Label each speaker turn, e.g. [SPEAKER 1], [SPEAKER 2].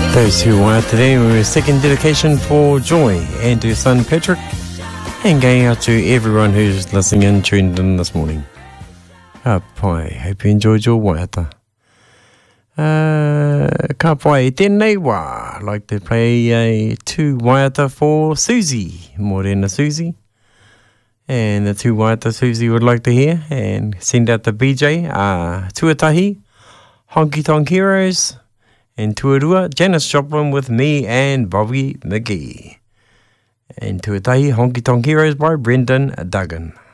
[SPEAKER 1] Those who are today were second dedication for Joy and her son Patrick, and going out to everyone who's listening and tuned in this morning. Ka pai, hope you enjoyed your waiata. Ka pai, tēnei wā. I'd like to play two waiata for Susie, Morena Susie. And the two waiata Susie would like to hear, and send out to BJ, Tuatahi, Honky Tonk Heroes, and Tuarua, Janis Joplin with me and Bobby McGee. And Tuatahi, Honky Tonk Heroes by Brendan Duggan.